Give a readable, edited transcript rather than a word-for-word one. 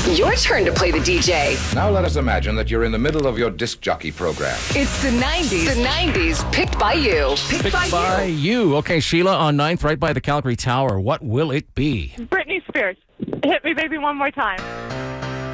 Your turn to play the DJ. Now let us imagine that you're in the middle of your disc jockey program. It's the 90s. The 90s picked by you. Picked by you. Okay, Sheila on 9th, right by the Calgary Tower. What will it be? Britney Spears. Hit me, baby, one more time.